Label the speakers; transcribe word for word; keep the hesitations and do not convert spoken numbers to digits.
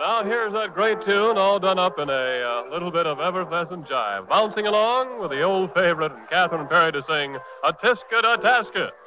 Speaker 1: now here's that great tune all done up in a uh, little bit of effervescent jive. Bouncing along with the old favorite and Catherine Perry to sing, A Tisket a Tasket.